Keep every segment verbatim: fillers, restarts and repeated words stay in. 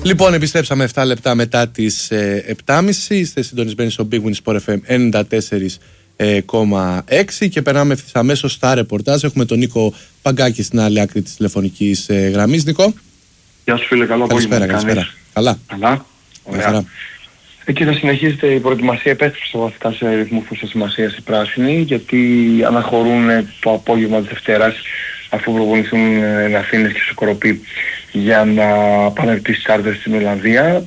Λοιπόν, επιστρέψαμε επτά λεπτά μετά τις ε, επτά και μισή. Είστε συντονισμένοι στο Big Win Sport εφ εμ ενενήντα τέσσερα κόμμα έξι και περνάμε ευθύς αμέσως στα ρεπορτάζ. Έχουμε τον Νίκο Παγκάκη στην άλλη άκρη της τηλεφωνικής ε, γραμμής. Νίκο. Γεια σου φίλε, καλό απόγευμα. Καλησπέρα, καλησπέρα. Καλά. Καλά. Ωραία. Εκεί θα συνεχίζεται η προετοιμασία, επέστρεψε βασικά σε ρυθμούς που σε σημασία οι πράσινοι, γιατί αναχωρούν το απόγευμα της Δευτέρας, αφού προπονηθούν εν Αθήνες και στο Κοροπή για να πάνε τις κάρτες στην Ολλανδία.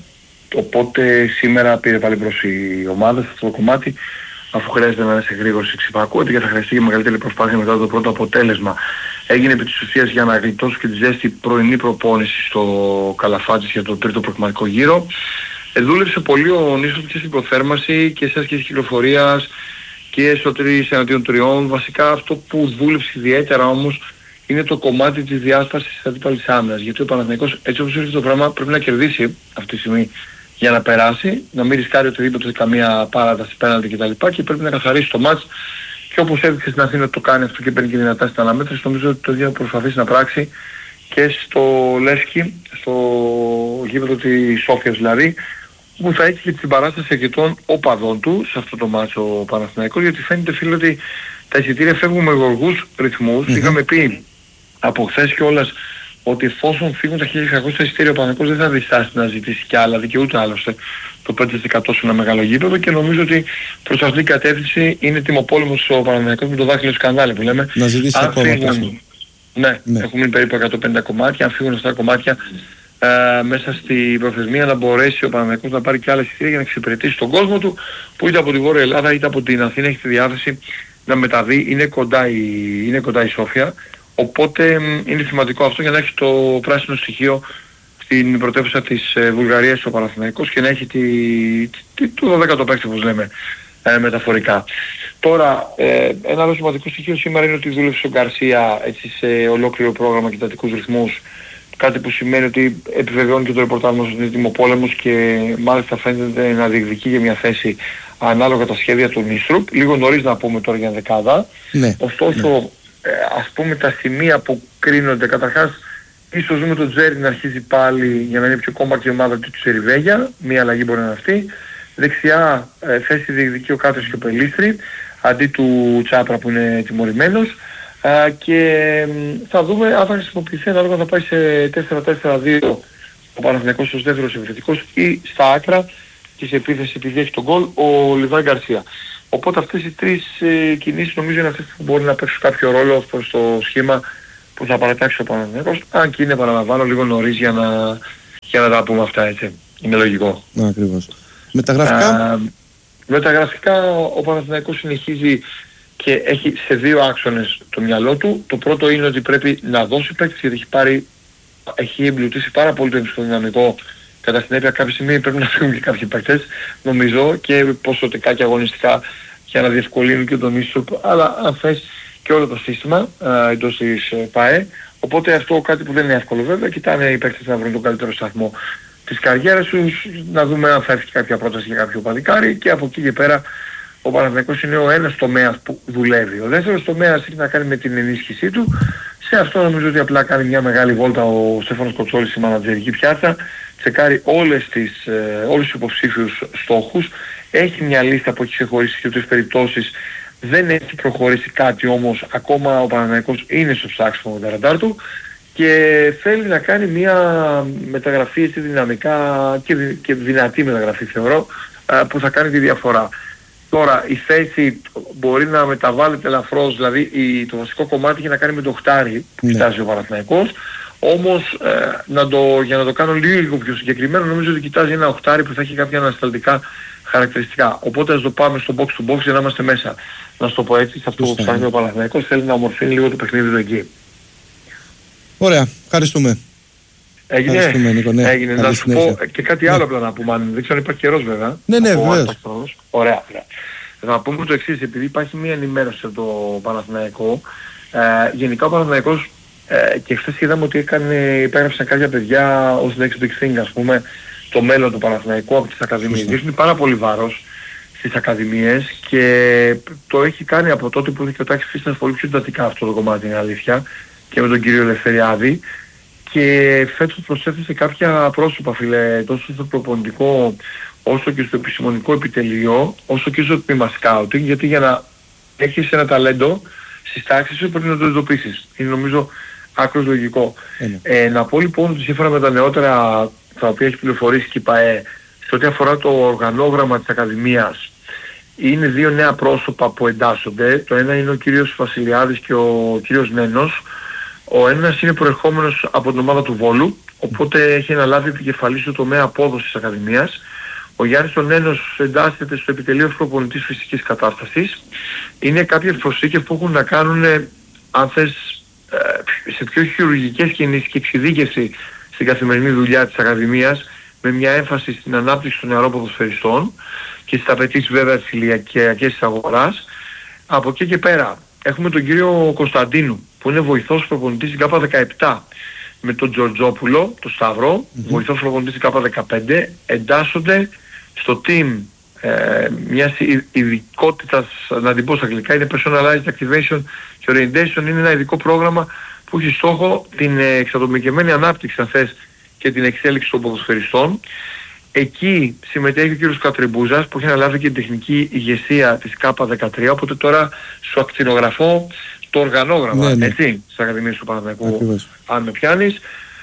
Οπότε σήμερα πήρε πάλι προς η ομάδα σε αυτό το κομμάτι, αφού χρειάζεται να είναι σε γρήγορση ξυπακού, ότι θα χρειαστεί και μεγαλύτερη προσπάθεια μετά το πρώτο αποτέλεσμα. Έγινε επί της ουσίας για να γλιτώσει και τη ζέστη πρωινή προπόνηση στο Καλαφάτσις για το τρίτο προκριματικό γύρο. Ε, δούλεψε πολύ ο Νίσος και στην προθέρμανση και σε άσκηση κυκλοφορίας και στο τρεις εναντίον τριών. Βασικά αυτό που δούλεψε ιδιαίτερα όμως είναι το κομμάτι της διάστασης της αντίπαλης άμυνας. Γιατί ο Παναθηναϊκός έτσι όπως ήρθε το πράγμα πρέπει να κερδίσει αυτή τη στιγμή για να περάσει, να μην ρισκάρει οτιδήποτε σε καμία παράταση, πέναλτι κτλ. Και πρέπει να καθαρίσει το μάτς. Και όπως έδειξε στην Αθήνα το κάνει αυτό και παίρνει και δυνατά στην αναμέτρηση, νομίζω ότι το ίδιο προσπαθήσει να πράξει και στο Λεύσκι, στο γήπεδο της Σόφιας δηλαδή, που θα έχει και την παράσταση αρκετών οπαδών του σε αυτό το μάτσο ο Παναθηναϊκός, γιατί φαίνεται φίλε ότι τα εισιτήρια φεύγουν με γοργούς ρυθμούς. Mm-hmm. Είχαμε πει από χθες κιόλας ότι εφόσον φύγουν τα χίλια εξακόσια εισιτήρια ο Παναθηναϊκός δεν θα διστάσει να ζητήσει κι άλλα, δικαιούται άλλωστε το πέντε τοις εκατό σε ένα μεγάλο γήπεδο, και νομίζω ότι προς αυτήν την κατεύθυνση είναι τιμοπόλεμος ο Παναθηναϊκός με το δάχτυλο σκανδάλι που λέμε. Να ζητήσει ακόμα φύγουν, ναι, ναι, έχουν μείνει περίπου εκατόν πενήντα κομμάτια, αν φύγουν αυτά τα κομμάτια ε, μέσα στην προθεσμία να μπορέσει ο Παναθηναϊκός να πάρει και άλλα εισιτήρια για να εξυπηρετήσει τον κόσμο του, που είτε από τη Βόρεια Ελλάδα είτε από την Αθήνα έχει τη διάθεση να μεταβεί. Είναι κοντά η, είναι κοντά η Σόφια, οπότε είναι σημαντικό αυτό για να έχει το πράσινο στοιχείο στην πρωτεύουσα της ε, Βουλγαρίας ο Παναθηναϊκός και να έχει τη, τη, το δωδέκατο παίκτη όπως λέμε ε, μεταφορικά. Τώρα ε, ένα άλλο σημαντικό στοιχείο σήμερα είναι ότι δούλεψε ο Γκαρσία έτσι σε ολόκληρο πρόγραμμα και τατικούς ρυθμούς, κάτι που σημαίνει ότι επιβεβαιώνει και το ρεπορτάζ μας ότι είναι τιμοπόλεμος και μάλιστα φαίνεται να διεκδικεί για μια θέση ανάλογα τα σχέδια του Νίστρουπ. Λίγο νωρίς να πούμε τώρα για δεκάδα. Ναι, ωστόσο ναι. Ε, ας πούμε τα σημεία που κρίνονται, καταρχάς ίσως δούμε τον Τζέρι να αρχίζει πάλι για να είναι πιο κόμπακτη η ομάδα του Τσεριβέγια, μία αλλαγή μπορεί να είναι αυτή. Δεξιά ε, θέση διεκδικεί ο Κάτρος και ο Πελίστρη αντί του Τσάπρα που είναι τιμωρημένος. Uh, και um, θα δούμε αν θα χρησιμοποιηθεί ανάλογα, θα πάει σε τέσσερα τέσσερα δύο ο Παναθηναϊκός ως δεύτερος επιθετικός ή στα άκρα της επίθεσης επειδή έχει τον γκολ ο Λιβάη Γκαρσία. Οπότε αυτές οι τρεις ε, κινήσεις νομίζω είναι αυτές που μπορεί να παίξουν κάποιο ρόλο προς το σχήμα που θα παρατάξει ο Παναθηναϊκός, αν και είναι, παραλαμβάνω, λίγο νωρίς για να, για να τα πούμε αυτά, έτσι. Είναι λογικό. Να, ακριβώς. Μεταγραφικά. Uh, μεταγραφικά ο Παναθηναϊκός συνεχίζει και έχει σε δύο άξονες το μυαλό του. Το πρώτο είναι ότι πρέπει να δώσει παίκτες, γιατί έχει, πάρει, έχει εμπλουτίσει πάρα πολύ το εμψυχοδυναμικό. Κατά συνέπεια κάποια στιγμή πρέπει να φύγουν και κάποιοι παίκτες, νομίζω, και ποσοτικά και αγωνιστικά για να διευκολύνουν και τον Ίσοπ, αλλά αν θες και όλο το σύστημα ε, εντός της ε, ΠΑΕ. Οπότε αυτό κάτι που δεν είναι εύκολο βέβαια. Κοιτάνε οι παίκτες να βρουν τον καλύτερο σταθμό της καριέρας τους, να δούμε αν θα έρθει κάποια πρόταση για κάποιο παδικάρι, και από εκεί και πέρα ο Παναθηναϊκός είναι ο ένας τομέας που δουλεύει. Ο δεύτερος τομέας έχει να κάνει με την ενίσχυσή του. Σε αυτό νομίζω ότι απλά κάνει μια μεγάλη βόλτα ο Στέφανος Κοτσόλης στη μανατζερική πιάτσα. Τσεκάρει όλες τις, ε, όλους τους υποψήφιους στόχους. Έχει μια λίστα που έχει ξεχωρίσει και τρεις περιπτώσεις. Δεν έχει προχωρήσει κάτι όμως. Ακόμα ο Παναθηναϊκός είναι στο ψάξιμο με τα ραντάρ του. Και θέλει να κάνει μια μεταγραφή έτσι δυναμικά και, δυ, και δυνατή μεταγραφή θεωρώ, ε, που θα κάνει τη διαφορά. Τώρα η θέση μπορεί να μεταβάλλεται ελαφρώς, δηλαδή η, το βασικό κομμάτι έχει να κάνει με το χτάρι που ναι. κοιτάζει ο Παναθηναϊκός. Όμως ε, να το, για να το κάνω λίγο πιο συγκεκριμένο, νομίζω ότι κοιτάζει ένα οχτάρι που θα έχει κάποια ανασταλτικά χαρακτηριστικά. Οπότε ας το πάμε στο box to box για να είμαστε μέσα. Να σου το πω έτσι, σε αυτό που ψάχνει ο Παναθηναϊκός, θέλει να ομορφύνει λίγο το παιχνίδι του εκεί. Ωραία, ευχαριστούμε. Έγινε, Νίκο, ναι. έγινε. Να σου πω και κάτι άλλο απλά να πούμε, αν δεν ξέρω αν υπάρχει καιρός βέβαια. Ναι, ναι, βεβαίως. Ωραία, ωραία. Θα πούμε το εξής, επειδή υπάρχει μια ενημέρωση από το Παναθηναϊκό, ε, γενικά ο Παναθηναϊκός ε, και χθες είδαμε ότι έκανε, υπέγραψαν κάποια παιδιά ως next big thing, ας πούμε, το μέλλον του Παναθηναϊκού από τις ακαδημίες. Δείχνει πάρα πολύ βάρος στις ακαδημίες και το έχει κάνει από τότε που είχε ο Τάκης Φίστας πολύ πιο εντατικά αυτό το κομμάτι, είναι αλήθεια, και με τον κύριο Ελευθεριάδη. και φέτος προσέθεσε κάποια πρόσωπα, φίλε, τόσο στο προπονητικό όσο και στο επιστημονικό επιτελείο, όσο και στο τμήμα scouting, γιατί για να έχεις ένα ταλέντο στις τάξεις σου πρέπει να το ειδοποιήσεις. Είναι νομίζω άκρως λογικό. Ε, να πω λοιπόν ότι σύμφωνα με τα νεότερα τα οποία έχει πληροφορήσει και η ΠΑΕ, σε ό,τι αφορά το οργανόγραμμα της Ακαδημίας, είναι δύο νέα πρόσωπα που εντάσσονται. Το ένα είναι ο κύριος Βασιλιάδης και ο κύριος Νένος. Ο ένας είναι προερχόμενος από την ομάδα του Βόλου, οπότε έχει αναλάβει επικεφαλής στο τομέα απόδοσης της Ακαδημίας. Ο Γιάννης ο Νένος εντάσσεται στο επιτελείο προπονητής φυσικής κατάστασης. Είναι κάποιες προσθήκες που έχουν να κάνουν, αν θες, σε πιο χειρουργικές κινήσεις και εξειδίκευση στην καθημερινή δουλειά της Ακαδημίας, με μια έμφαση στην ανάπτυξη των νεαρών ποδοσφαιριστών και στις απαιτήσεις βέβαια της ηλιακής της αγοράς. Από εκεί και πέρα έχουμε τον κύριο Κωνσταντίνου, που είναι βοηθός προπονητής στην ΚΑΠΑ δεκαεπτά, με τον Τζορτζόπουλο, τον Σταυρό, mm-hmm. βοηθός προπονητής στην ΚΑΠΑ δεκαπέντε, εντάσσονται στο team ε, μιας ειδικότητας, να την πω στα αγγλικά, είναι Personalized Activation και Orientation, είναι ένα ειδικό πρόγραμμα που έχει στόχο την εξατομικευμένη ανάπτυξη, αν θες, και την εξέλιξη των ποδοσφαιριστών. Εκεί συμμετέχει ο κύριος Κατριμπούζας που έχει αναλάβει και την τεχνική ηγεσία της ΚΑΠΑ δεκατρία, οπότε τώρα σου ακτινογραφώ το οργανόγραμμα, ναι, ναι. έτσι, στις Ακαδημίες του Παναθηναϊκού, αν με πιάνεις.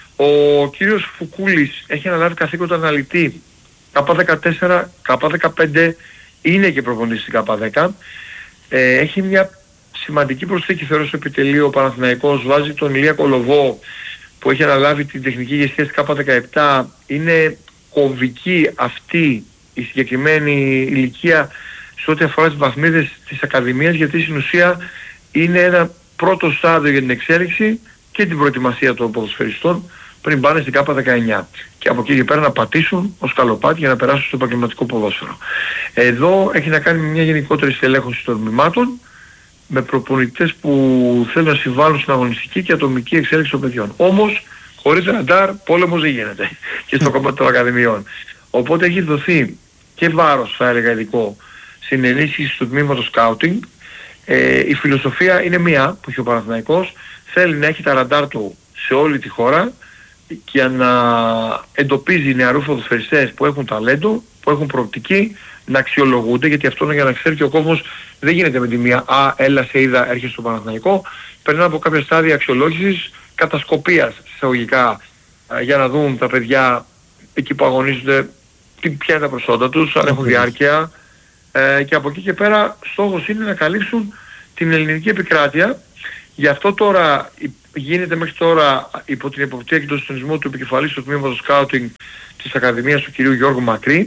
Ο κύριος Φουκούλης έχει αναλάβει καθήκοντα αναλυτή ΚΑΠΑ δεκατέσσερα, ΚΑΠΑ δεκαπέντε, είναι και προπονητής στην ΚΑΠΑ δέκα. Ε, έχει μια σημαντική προσθήκη θεωρώ στο επιτελείο ο Παναθηναϊκός, βάζει τον Ηλία Κολοβό που έχει αναλάβει την τεχνική ηγεσία της ΚΑΠΑ δεκαεπτά. Είναι κομβική αυτή η συγκεκριμένη ηλικία σε ό,τι αφορά τις βαθμίδες της Ακαδημίας, γιατί στην ουσία είναι ένα πρώτο στάδιο για την εξέλιξη και την προετοιμασία των ποδοσφαιριστών πριν πάνε στην ΚΑΠΑ δεκαεννιά και από εκεί και πέρα να πατήσουν ως καλοπάτι για να περάσουν στο επαγγελματικό ποδόσφαιρο. Εδώ έχει να κάνει μια γενικότερη στελέχωση των τμήματων με προπονητές που θέλουν να συμβάλλουν στην αγωνιστική και ατομική εξέλιξη των παιδιών. Όμως χωρίς ραντάρ πόλεμος δεν γίνεται και στο κομμάτι των ακαδημιών. Οπότε έχει δοθεί και βάρος, θα έλεγα, ειδικό στην ενίσχυση του τμήματος scouting. Ε, η φιλοσοφία είναι μία που έχει ο Παναθηναϊκός, θέλει να έχει τα ραντάρ του σε όλη τη χώρα και να εντοπίζει νεαρούς ποδοσφαιριστές που έχουν ταλέντο, που έχουν προοπτική, να αξιολογούνται, γιατί αυτό είναι για να ξέρει και ο κόσμος, δεν γίνεται με τη μία «Α, έλα σε είδα, έρχεσαι στο Παναθηναϊκό», περνά από κάποια στάδια αξιολόγησης, κατασκοπίας εισαγωγικά, για να δουν τα παιδιά εκεί που αγωνίζονται τι, ποια είναι τα προσόντα τους, αν έχουν διάρκεια, ε, και από εκεί και πέρα στόχος είναι να καλύψουν την ελληνική επικράτεια. Γι' αυτό τώρα γίνεται μέχρι τώρα υπό την εποπτεία και τον συντονισμό του επικεφαλής του τμήματος scouting της Ακαδημίας του κυρίου Γιώργου Μακρύ.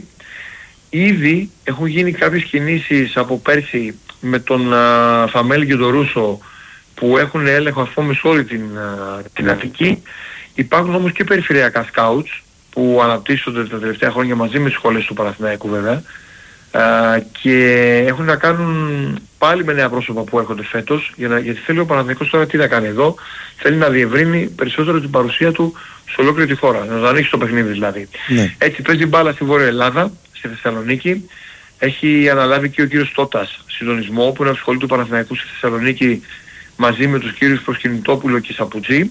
Ήδη έχουν γίνει κάποιες κινήσεις από πέρσι με τον uh, Φαμέλη και τον Ρούσο που έχουν έλεγχο ας πούμε σε όλη την, uh, την Αττική. Υπάρχουν όμως και περιφερειακά scouts που αναπτύσσονται τα τελευταία χρόνια μαζί με τις σχολές του Παναθηναϊκού βέβαια, uh, και έχουν να κάνουν πάλι με νέα πρόσωπα που έρχονται φέτος, για να, γιατί θέλει ο Παναθηναϊκός τώρα τι να κάνει εδώ, θέλει να διευρύνει περισσότερο την παρουσία του σε ολόκληρη τη χώρα, να ανοίξει το παιχνίδι δηλαδή. Ναι. Έτσι παίζει μπάλα στη Βόρεια Ελλάδα, στη Θεσσαλονίκη. Έχει αναλάβει και ο κύριος Τότας συντονισμό που είναι από τη σχολή του Παναθηναϊκού στη Θεσσαλονίκη μαζί με τους κύριους Προσκυνητόπουλο και Σαπουτζή.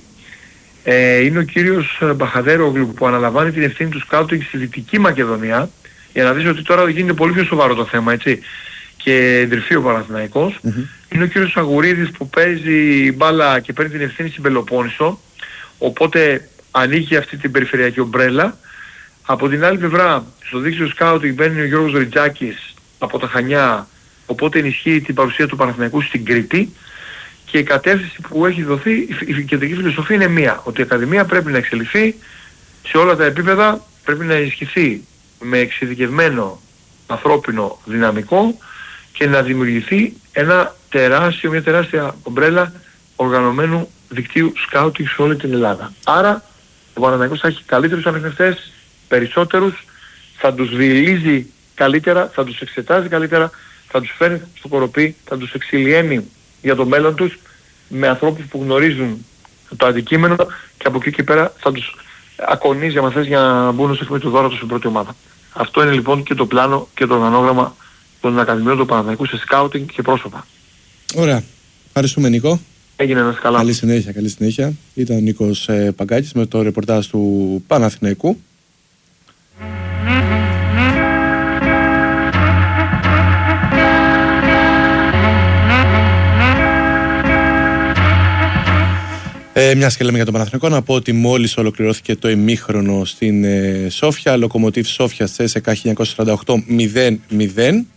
Ε, είναι ο κύριος Μπαχαδέρογλου που αναλαμβάνει την ευθύνη του σκάουτινγκ στη Δυτική Μακεδονία, για να δεις ότι τώρα γίνεται πολύ πιο σοβαρό το θέμα, έτσι, και εντρυφεί ο Παναθηναϊκός. Mm-hmm. Είναι ο κύριος Αγουρίδης που παίζει μπάλα και παίρνει την ευθύνη στην Πελοπόννησο, οπότε ανοίγει αυτή την περιφερειακή ομπρέλα. Από την άλλη πλευρά, στο δίκτυο σκάουτινγκ μπαίνει ο Γιώργος Ριτζάκης από τα Χανιά, οπότε ενισχύει την παρουσία του Παναθηναϊκού στην Κρήτη, και η κατεύθυνση που έχει δοθεί, η κεντρική φιλοσοφία είναι μία, ότι η Ακαδημία πρέπει να εξελιχθεί σε όλα τα επίπεδα, πρέπει να ενισχυθεί με εξειδικευμένο ανθρώπινο δυναμικό και να δημιουργηθεί ένα τεράστιο, μια τεράστια ομπρέλα οργανωμένου δικτύου σκάουτινγκ σε όλη την Ελλάδα. Άρα ο Παναθηναϊκός θα έχει καλύτερους ανεκνευτές, περισσότερους, θα τους διελίζει καλύτερα, θα τους εξετάζει καλύτερα, θα τους φέρνει στο κοροπή, θα τους εξηλιένει για το μέλλον τους με ανθρώπους που γνωρίζουν το αντικείμενο, και από εκεί και πέρα θα τους ακονίζει αν θες για να μπουν στο εκμετωπίδιο του δώρο τους στην πρώτη ομάδα. Αυτό είναι λοιπόν και το πλάνο και το οργανόγραμμα των Ακαδημιών του Παναθηναϊκού σε σκάουτινγκ και πρόσωπα. Ωραία. Ευχαριστούμε, Νίκο. Έγινε ένας καλά. Καλή συνέχεια, καλή συνέχεια. Ήταν ο Νίκος ε, Παγκάκης με το ρεπορτάζ του Παναθηναϊκού. Ε, μιας και λέμε για τον Παναθηναϊκό, να πω ότι μόλις ολοκληρώθηκε το ημίχρονο στην ε, Σόφια, Λοκομοτίβ Σόφια, Τσέσεκα χίλια εννιακόσια σαράντα οκτώ μηδέν μηδέν.